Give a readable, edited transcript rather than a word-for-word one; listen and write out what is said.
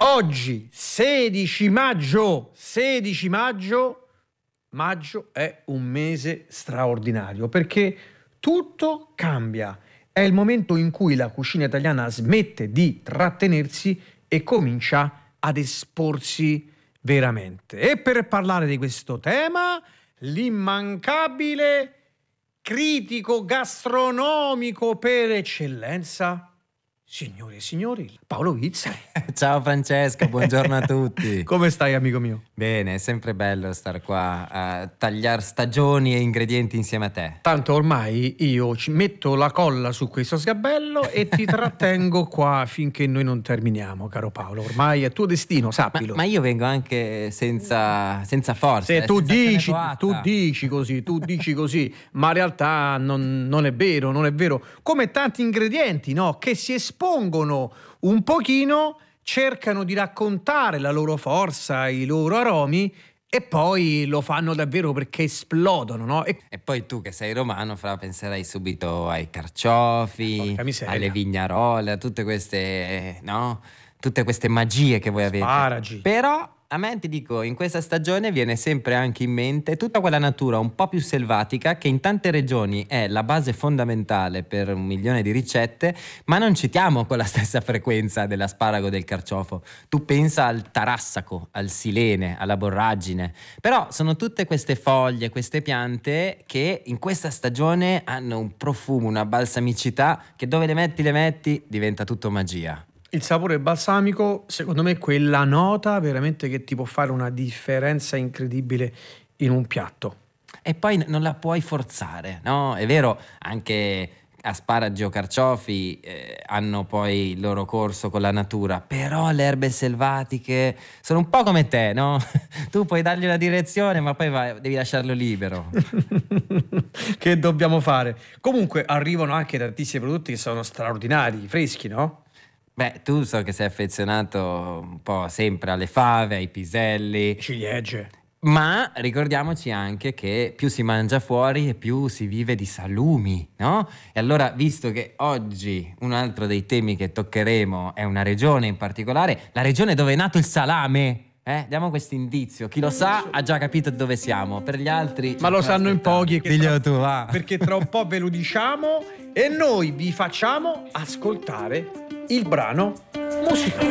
Oggi 16 maggio, maggio è un mese straordinario perché tutto cambia. È il momento in cui la cucina italiana smette di trattenersi e comincia ad esporsi veramente. E per parlare di questo tema, l'immancabile critico gastronomico per eccellenza, signore e signori, Paolo Vizza. Ciao Francesco, buongiorno a tutti. Come stai, amico mio? Bene, è sempre bello star qua a tagliare stagioni e ingredienti insieme a te. Tanto ormai io ci metto la colla su questo sgabello e ti trattengo qua finché noi non terminiamo, caro Paolo. Ormai è tuo destino, sappilo. Ma io vengo anche senza forza. Se tu senza dici così, ma in realtà non è vero, non è vero. Come tanti ingredienti, no, che si espongono un pochino, cercano di raccontare la loro forza, i loro aromi e poi lo fanno davvero perché esplodono, no? E poi tu che sei romano, penserai subito ai carciofi, alle vignarole, a tutte queste, no? Tutte queste magie che voi avete. Sparagi. Però a me, ti dico, in questa stagione viene sempre anche in mente tutta quella natura un po' più selvatica che in tante regioni è la base fondamentale per 1 milione di ricette, ma non citiamo con la stessa frequenza dell'asparago e del carciofo. Tu pensa al tarassaco, al silene, alla borragine. Però sono tutte queste foglie, queste piante che in questa stagione hanno un profumo, una balsamicità che dove le metti diventa tutto magia. Il sapore balsamico, secondo me, è quella nota veramente che ti può fare una differenza incredibile in un piatto. E poi non la puoi forzare, no? È vero, anche asparagi o carciofi hanno poi il loro corso con la natura, però le erbe selvatiche sono un po' come te, no? Tu puoi dargli una direzione, ma poi devi lasciarlo libero. Che dobbiamo fare? Comunque arrivano anche tantissimi prodotti che sono straordinari, freschi, no? Beh, tu so che sei affezionato un po' sempre alle fave, ai piselli, ciliegie. Ma ricordiamoci anche che più si mangia fuori e più si vive di salumi, no? E allora, visto che oggi un altro dei temi che toccheremo è una regione in particolare, la regione dove è nato il salame, diamo questo indizio. Chi lo sa ha già capito dove siamo, per gli altri... Ma lo sanno in pochi. Diglielo tu, va. Perché tra un po' ve lo diciamo e noi vi facciamo ascoltare il brano musicale.